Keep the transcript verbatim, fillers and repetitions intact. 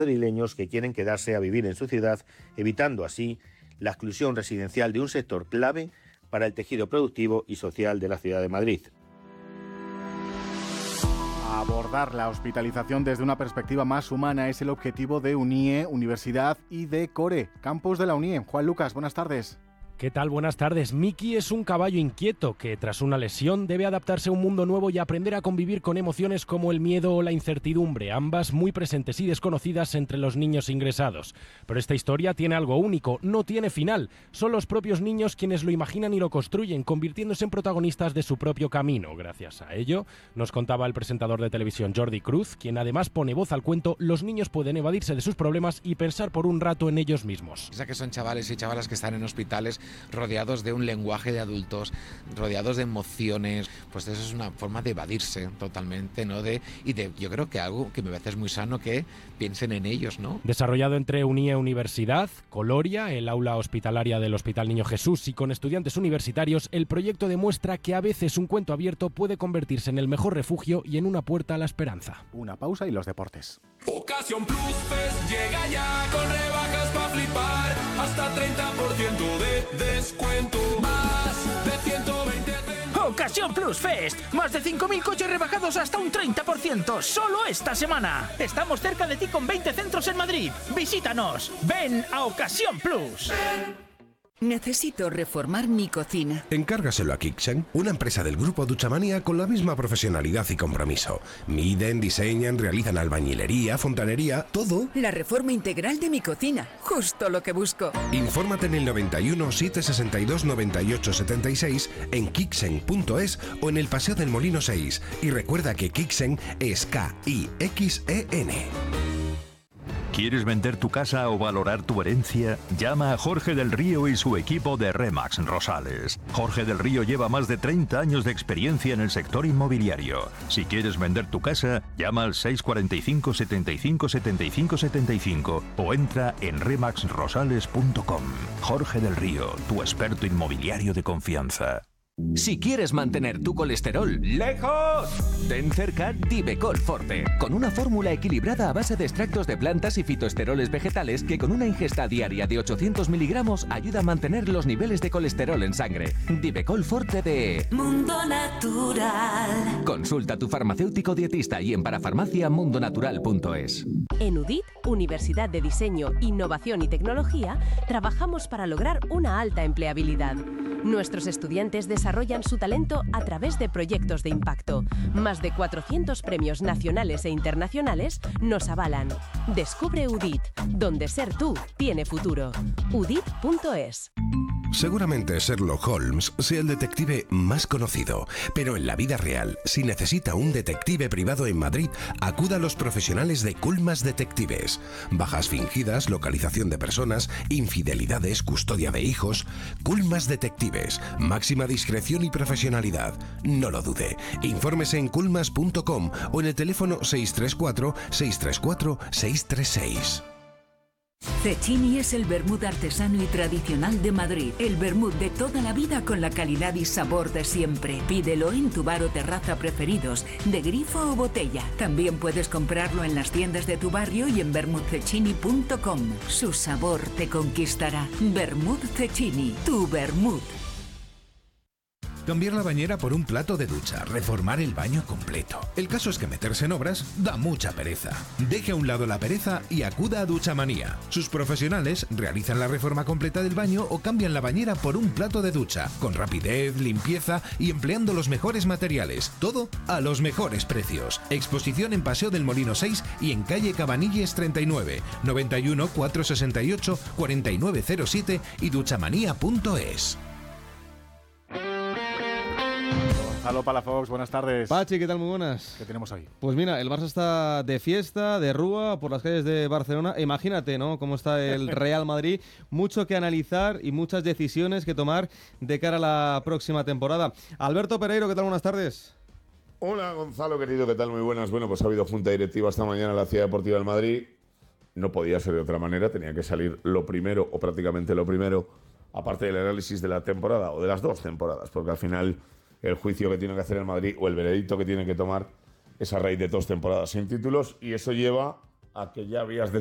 madrileños que quieren quedarse a vivir en su ciudad, evitando así la exclusión residencial de un sector clave para el tejido productivo y social de la ciudad de Madrid. Abordar la hospitalización desde una perspectiva más humana es el objetivo de UNIE, Universidad y de CORE, campus de la UNIE. Juan Lucas, buenas tardes. ¿Qué tal? Buenas tardes. Miki es un caballo inquieto que, tras una lesión, debe adaptarse a un mundo nuevo y aprender a convivir con emociones como el miedo o la incertidumbre, ambas muy presentes y desconocidas entre los niños ingresados. Pero esta historia tiene algo único, no tiene final. Son los propios niños quienes lo imaginan y lo construyen, convirtiéndose en protagonistas de su propio camino. Gracias a ello, nos contaba el presentador de televisión Jordi Cruz, quien además pone voz al cuento Los niños pueden evadirse de sus problemas y pensar por un rato en ellos mismos. Piensa que son chavales y chavalas que están en hospitales rodeados de un lenguaje de adultos, rodeados de emociones, pues eso es una forma de evadirse totalmente, ¿no? De, y de, yo creo que algo que me parece muy sano que piensen en ellos, ¿no? Desarrollado entre UNIE Universidad, Coloria, el aula hospitalaria del Hospital Niño Jesús y con estudiantes universitarios, el proyecto demuestra que a veces un cuento abierto puede convertirse en el mejor refugio y en una puerta a la esperanza. Una pausa y los deportes. Ocasión Plus Fest llega ya con rebajas para flipar, hasta treinta por ciento de descuento, más de ciento veinte. Ocasión Plus Fest, más de cinco mil coches rebajados hasta un treinta por ciento, solo esta semana. Estamos cerca de ti con veinte centros en Madrid. Visítanos, ven a Ocasión Plus. Necesito reformar mi cocina. Encárgaselo a Kixen, una empresa del grupo Duchamanía con la misma profesionalidad y compromiso. Miden, diseñan, realizan albañilería, fontanería, todo. La reforma integral de mi cocina, justo lo que busco. Infórmate en el noventa y uno, setecientos sesenta y dos, noventa y ocho setenta y seis, en kixen punto es o en el Paseo del Molino seis. Y recuerda que Kixen es K I X E N. ¿Quieres vender tu casa o valorar tu herencia? Llama a Jorge del Río y su equipo de Remax Rosales. Jorge del Río lleva más de treinta años de experiencia en el sector inmobiliario. Si quieres vender tu casa, llama al seis cuatro cinco, setenta y cinco, setenta y cinco, setenta y cinco o entra en remax rosales punto com. Jorge del Río, tu experto inmobiliario de confianza. Si quieres mantener tu colesterol lejos, ten cerca Divecol Forte, con una fórmula equilibrada a base de extractos de plantas y fitoesteroles vegetales que con una ingesta diaria de ochocientos miligramos ayuda a mantener los niveles de colesterol en sangre. Divecol Forte de Mundo Natural. Consulta a tu farmacéutico dietista y en parafarmacia mundo natural punto es. En U D I T, Universidad de Diseño, Innovación y Tecnología, trabajamos para lograr una alta empleabilidad. Nuestros estudiantes desarrollan su talento a través de proyectos de impacto. Más de cuatrocientos premios nacionales e internacionales nos avalan. Descubre U D I T, donde ser tú tiene futuro. U D I T punto es. Seguramente Sherlock Holmes sea el detective más conocido, pero en la vida real, si necesita un detective privado en Madrid, acuda a los profesionales de Culmas Detectives. Bajas fingidas, localización de personas, infidelidades, custodia de hijos. Culmas Detectives, máxima discreción y profesionalidad. No lo dude. Infórmese en culmas punto com o en el teléfono seis tres cuatro, seis tres cuatro, seis tres seis. Cecchini es el vermut artesano y tradicional de Madrid. El vermut de toda la vida con la calidad y sabor de siempre. Pídelo en tu bar o terraza preferidos, de grifo o botella. También puedes comprarlo en las tiendas de tu barrio y en vermut cecchini punto com. Su sabor te conquistará. Vermut Cecchini, tu vermut. Cambiar la bañera por un plato de ducha, reformar el baño completo. El caso es que meterse en obras da mucha pereza. Deje a un lado la pereza y acuda a Duchamanía. Sus profesionales realizan la reforma completa del baño o cambian la bañera por un plato de ducha, con rapidez, limpieza y empleando los mejores materiales. Todo a los mejores precios. Exposición en Paseo del Molino seis y en calle Cabanilles treinta y nueve, noventa y uno, cuatrocientos sesenta y ocho, cuarenta y nueve cero siete y duchamanía punto es. Gonzalo Palafox, buenas tardes. Pachi, ¿qué tal? Muy buenas. ¿Qué tenemos hoy? Pues mira, el Barça está de fiesta, de rúa, por las calles de Barcelona. Imagínate, ¿no?, cómo está el Real Madrid. Mucho que analizar y muchas decisiones que tomar de cara a la próxima temporada. Alberto Pereiro, ¿qué tal? Buenas tardes. Hola, Gonzalo, querido, ¿qué tal? Muy buenas. Bueno, pues ha habido junta directiva esta mañana en la Ciudad Deportiva del Madrid. No podía ser de otra manera, tenía que salir lo primero, o prácticamente lo primero, aparte del análisis de la temporada, o de las dos temporadas, porque al final el juicio que tiene que hacer el Madrid o el veredicto que tiene que tomar es a raíz de dos temporadas sin títulos, y eso lleva a que ya habías decidido